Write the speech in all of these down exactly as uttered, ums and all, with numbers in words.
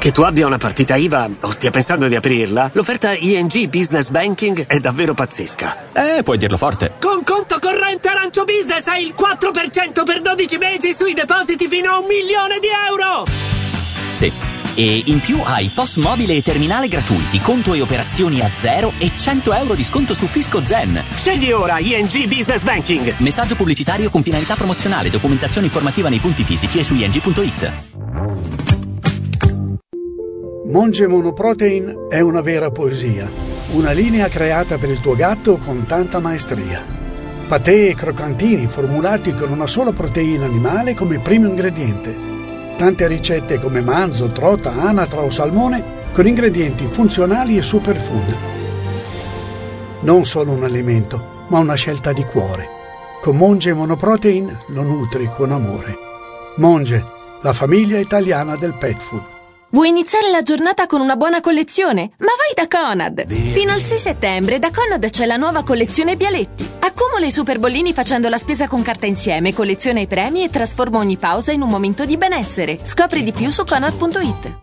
Che tu abbia una partita I V A o stia pensando di aprirla, l'offerta I N G Business Banking è davvero pazzesca. Eh, puoi dirlo forte. Con conto corrente Arancio Business hai il quattro per cento per dodici mesi sui depositi fino a un milione di euro! Sì. E in più hai P O S mobile e terminale gratuiti, conto e operazioni a zero e cento euro di sconto su Fisco Zen. Scegli ora I N G Business Banking. Messaggio pubblicitario con finalità promozionale, documentazione informativa nei punti fisici e su i n g punto i t. Monge Monoprotein è una vera poesia, una linea creata per il tuo gatto con tanta maestria. Patè e croccantini formulati con una sola proteina animale come primo ingrediente. Tante ricette come manzo, trota, anatra o salmone con ingredienti funzionali e superfood. Non solo un alimento, ma una scelta di cuore. Con Monge Monoprotein lo nutri con amore. Monge, la famiglia italiana del pet food. Vuoi iniziare la giornata con una buona collezione? Ma vai da Conad! Fino al sei settembre da Conad c'è la nuova collezione Bialetti. Accumula i super bollini facendo la spesa con carta insieme, colleziona i premi e trasforma ogni pausa in un momento di benessere. Scopri di più su conad punto it.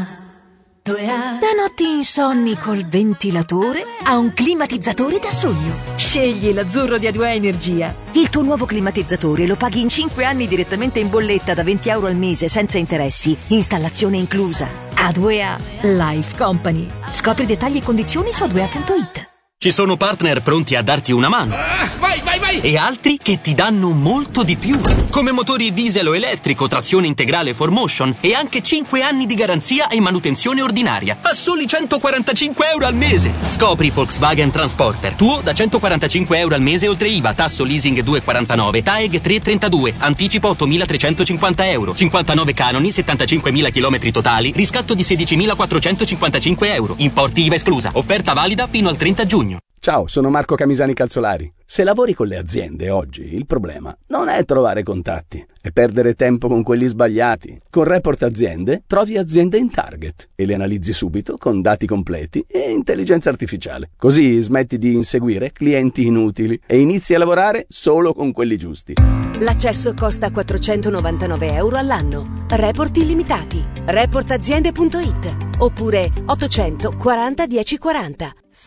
Da notti insonni col ventilatore a un climatizzatore da sogno. Scegli l'Azzurro di A due A Energia. Il tuo nuovo climatizzatore lo paghi in cinque anni direttamente in bolletta da venti euro al mese senza interessi. Installazione inclusa. A due A Life Company. Scopri dettagli e condizioni su a due a punto it. Ci sono partner pronti a darti una mano. Ah, vai, vai, vai! E altri che ti danno molto di più. Come motori diesel o elettrico, trazione integrale four motion e anche cinque anni di garanzia e manutenzione ordinaria. A soli centoquarantacinque euro al mese. Scopri Volkswagen Transporter. Tuo da centoquarantacinque euro al mese oltre I V A, tasso leasing due virgola quarantanove, T A E G tre virgola trentadue, anticipo ottomilatrecentocinquanta euro, cinquantanove canoni, settantacinquemila chilometri totali, riscatto di sedicimilaquattrocentocinquantacinque euro. Importi I V A esclusa. Offerta valida fino al trenta giugno. Ciao, sono Marco Camisani Calzolari. Se lavori con le aziende oggi, il problema non è trovare contatti, è perdere tempo con quelli sbagliati. Con Report Aziende trovi aziende in target e le analizzi subito con dati completi e intelligenza artificiale. Così smetti di inseguire clienti inutili e inizi a lavorare solo con quelli giusti. L'accesso costa quattrocentonovantanove euro all'anno. Report illimitati. report aziende punto it oppure ottocento quaranta dieci quaranta.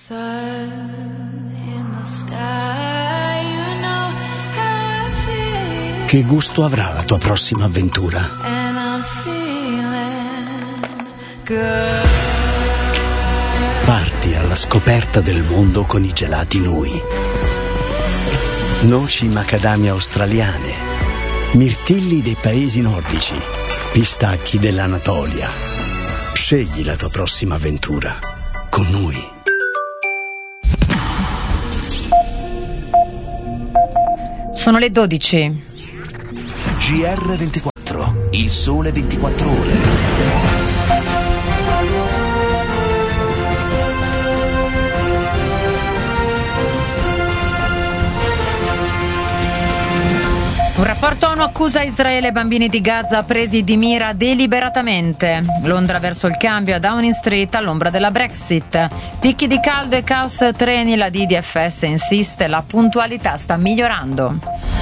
Che gusto avrà la tua prossima avventura? Parti alla scoperta del mondo con i gelati Nui. Noci macadamia australiane, mirtilli dei paesi nordici, pistacchi dell'Anatolia. Scegli la tua prossima avventura con Nui. Sono le dodici. G R ventiquattro, il sole ventiquattro ore. Un rapporto ONU accusa Israele e bambini di Gaza presi di mira deliberatamente. Londra verso il cambio a Downing Street all'ombra della Brexit. Picchi di caldo e caos treni, la D D F S insiste, la puntualità sta migliorando.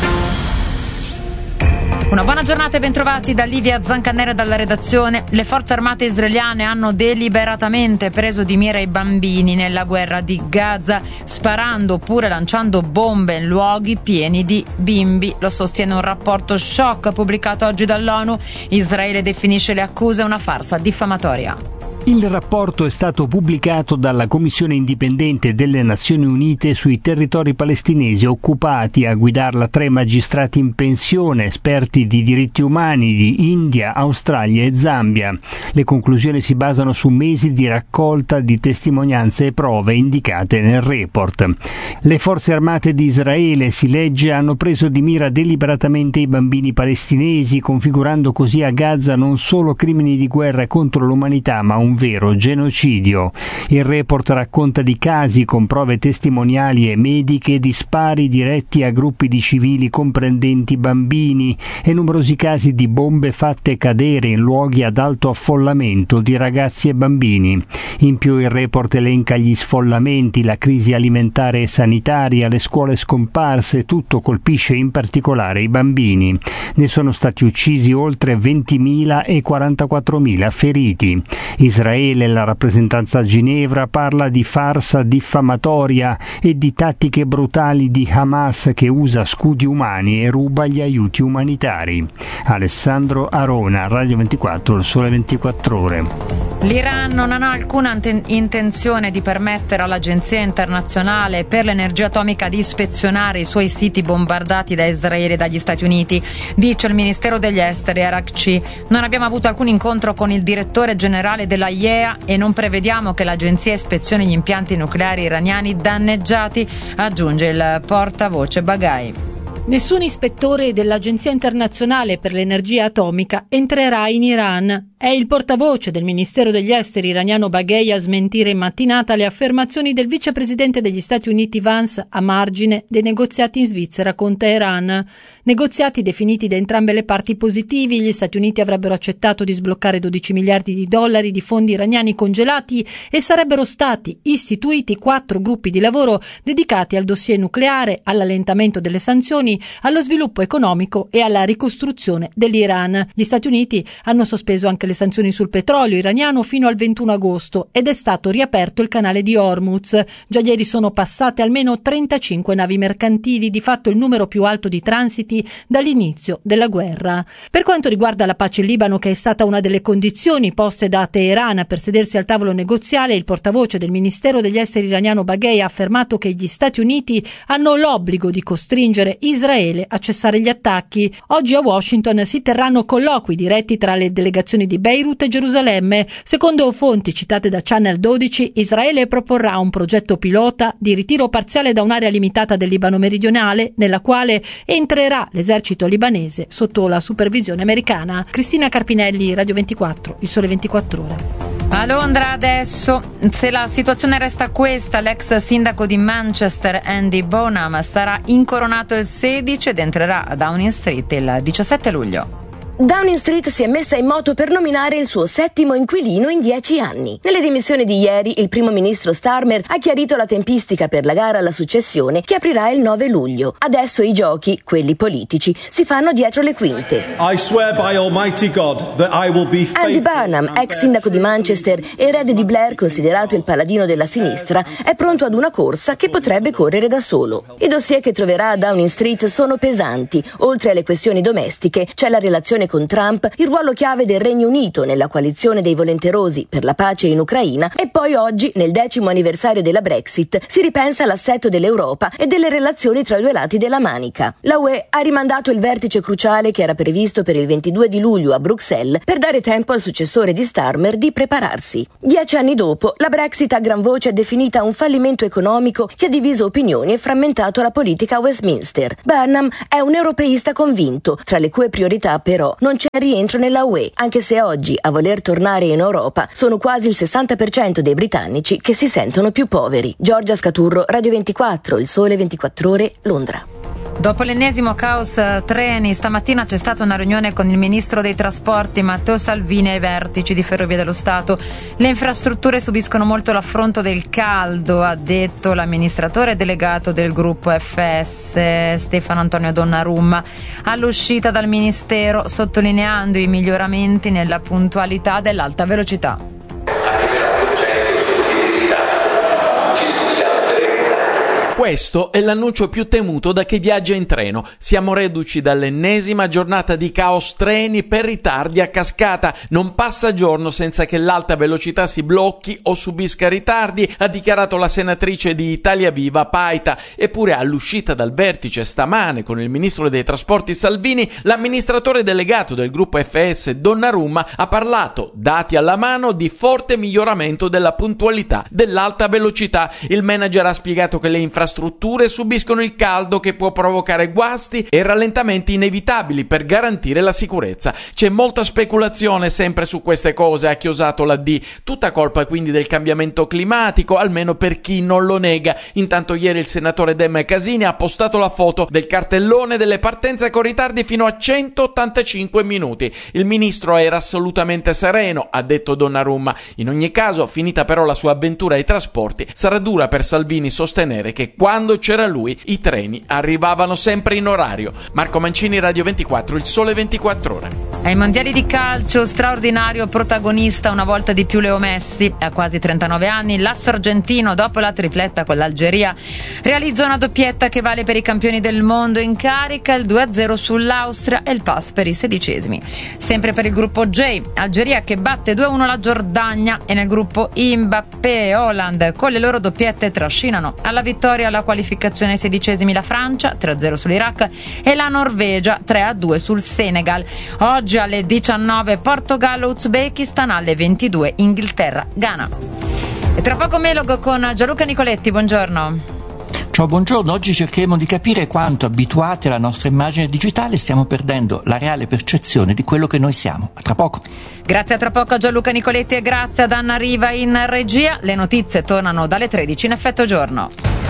Una buona giornata e bentrovati da Livia Zancanera dalla redazione. Le forze armate israeliane hanno deliberatamente preso di mira i bambini nella guerra di Gaza, sparando oppure lanciando bombe in luoghi pieni di bimbi. Lo sostiene un rapporto shock pubblicato oggi dall'ONU. Israele definisce le accuse una farsa diffamatoria. Il rapporto è stato pubblicato dalla Commissione indipendente delle Nazioni Unite sui territori palestinesi occupati, a guidarla tre magistrati in pensione, esperti di diritti umani di India, Australia e Zambia. Le conclusioni si basano su mesi di raccolta di testimonianze e prove indicate nel report. Le forze armate di Israele, si legge, hanno preso di mira deliberatamente i bambini palestinesi, configurando così a Gaza non solo crimini di guerra contro l'umanità, ma un un vero genocidio. Il report racconta di casi con prove testimoniali e mediche di spari diretti a gruppi di civili comprendenti bambini e numerosi casi di bombe fatte cadere in luoghi ad alto affollamento di ragazzi e bambini. In più il report elenca gli sfollamenti, la crisi alimentare e sanitaria, le scuole scomparse, tutto colpisce in particolare i bambini. Ne sono stati uccisi oltre ventimila e quarantaquattromila feriti. Israele, la rappresentanza a Ginevra, parla di farsa diffamatoria e di tattiche brutali di Hamas che usa scudi umani e ruba gli aiuti umanitari. Alessandro Arona, Radio ventiquattro, Il Sole ventiquattro Ore. L'Iran non ha alcuna intenzione di permettere all'Agenzia internazionale per l'energia atomica di ispezionare i suoi siti bombardati da Israele e dagli Stati Uniti, dice il Ministero degli Esteri Arakci. Non abbiamo avuto alcun incontro con il direttore generale della I E A e non prevediamo che l'agenzia ispezioni gli impianti nucleari iraniani danneggiati, aggiunge il portavoce Baghai. Nessun ispettore dell'Agenzia internazionale per l'energia atomica entrerà in Iran. È il portavoce del Ministero degli Esteri iraniano Baghei a smentire in mattinata le affermazioni del vicepresidente degli Stati Uniti Vance a margine dei negoziati in Svizzera con Teheran. Negoziati definiti da entrambe le parti positivi, gli Stati Uniti avrebbero accettato di sbloccare dodici miliardi di dollari di fondi iraniani congelati e sarebbero stati istituiti quattro gruppi di lavoro dedicati al dossier nucleare, all'allentamento delle sanzioni, allo sviluppo economico e alla ricostruzione dell'Iran. Gli Stati Uniti hanno sospeso anche le sanzioni sul petrolio iraniano fino al ventuno agosto ed è stato riaperto il canale di Hormuz. Già ieri sono passate almeno trentacinque navi mercantili, di fatto il numero più alto di transiti dall'inizio della guerra. Per quanto riguarda la pace in Libano, che è stata una delle condizioni poste da Teheran per sedersi al tavolo negoziale, il portavoce del Ministero degli Esteri iraniano Baghei ha affermato che gli Stati Uniti hanno l'obbligo di costringere Israele a cessare gli attacchi. Oggi a Washington si terranno colloqui diretti tra le delegazioni di Beirut e Gerusalemme. Secondo fonti citate da Channel dodici, Israele proporrà un progetto pilota di ritiro parziale da un'area limitata del Libano meridionale, nella quale entrerà l'esercito libanese sotto la supervisione americana. Cristina Carpinelli, Radio ventiquattro, Il Sole ventiquattro Ore. A Londra adesso, se la situazione resta questa, l'ex sindaco di Manchester Andy Bonham sarà incoronato il sedici ed entrerà a Downing Street il diciassette luglio. Downing Street si è messa in moto per nominare il suo settimo inquilino in dieci anni. Nelle dimissioni di ieri, il primo ministro Starmer ha chiarito la tempistica per la gara alla successione che aprirà il nove luglio. Adesso i giochi, quelli politici, si fanno dietro le quinte. I swear by Almighty God that I will be faithful. Andy Burnham, ex sindaco di Manchester e erede di Blair, considerato il paladino della sinistra, è pronto ad una corsa che potrebbe correre da solo. I dossier che troverà a Downing Street sono pesanti. Oltre alle questioni domestiche, c'è la relazione con Trump, il ruolo chiave del Regno Unito nella coalizione dei volenterosi per la pace in Ucraina e poi oggi, nel decimo anniversario della Brexit, si ripensa all'assetto dell'Europa e delle relazioni tra i due lati della manica. La U E ha rimandato il vertice cruciale che era previsto per il ventidue di luglio a Bruxelles per dare tempo al successore di Starmer di prepararsi. Dieci anni dopo, la Brexit a gran voce è definita un fallimento economico che ha diviso opinioni e frammentato la politica a Westminster. Burnham è un europeista convinto, tra le cui priorità però non c'è rientro nella U E, anche se oggi a voler tornare in Europa sono quasi il sessanta per cento dei britannici che si sentono più poveri. Giorgia Scaturro, Radio ventiquattro, Il Sole ventiquattro Ore, Londra. Dopo l'ennesimo caos treni, stamattina c'è stata una riunione con il ministro dei trasporti Matteo Salvini e i vertici di Ferrovie dello Stato. Le infrastrutture subiscono molto l'affronto del caldo, ha detto l'amministratore delegato del gruppo F S Stefano Antonio Donnarumma all'uscita dal ministero, sottolineando i miglioramenti nella puntualità dell'alta velocità. Questo è l'annuncio più temuto da chi viaggia in treno. Siamo reduci dall'ennesima giornata di caos treni per ritardi a cascata. Non passa giorno senza che l'alta velocità si blocchi o subisca ritardi, ha dichiarato la senatrice di Italia Viva Paita. Eppure all'uscita dal vertice stamane con il ministro dei trasporti Salvini, l'amministratore delegato del gruppo F S Donnarumma ha parlato, dati alla mano, di forte miglioramento della puntualità dell'alta velocità. Il manager ha spiegato che le infrastrutture infrastrutture subiscono il caldo che può provocare guasti e rallentamenti inevitabili per garantire la sicurezza. C'è molta speculazione sempre su queste cose, ha chiosato la D. Tutta colpa quindi del cambiamento climatico, almeno per chi non lo nega. Intanto ieri il senatore Dem Casini ha postato la foto del cartellone delle partenze con ritardi fino a centottantacinque minuti. Il ministro era assolutamente sereno, ha detto Donnarumma. In ogni caso, finita però la sua avventura ai trasporti, sarà dura per Salvini sostenere che quando c'era lui i treni arrivavano sempre in orario. Marco Mancini, Radio ventiquattro, Il Sole ventiquattro Ore. Ai mondiali di calcio, straordinario protagonista una volta di più Leo Messi. A quasi trentanove anni, l'astro argentino, dopo la tripletta con l'Algeria, realizza una doppietta che vale per i campioni del mondo in carica, il due a zero sull'Austria e il pass per i sedicesimi. Sempre per il gruppo J, Algeria che batte due a uno la Giordania, e nel gruppo I Mbappé e Haaland con le loro doppiette trascinano alla vittoria alla qualificazione ai sedicesimi la Francia, tre a zero sull'Iraq, e la Norvegia, tre a due sul Senegal. Oggi alle diciannove Portogallo-Uzbekistan, alle ventidue Inghilterra-Ghana. E tra poco Melog con Gianluca Nicoletti, buongiorno. Ciao, buongiorno. Oggi cercheremo di capire quanto, abituati alla nostra immagine digitale, stiamo perdendo la reale percezione di quello che noi siamo. A tra poco. Grazie a tra poco a Gianluca Nicoletti e grazie ad Anna Riva in regia. Le notizie tornano dalle tredici in Effetto Giorno.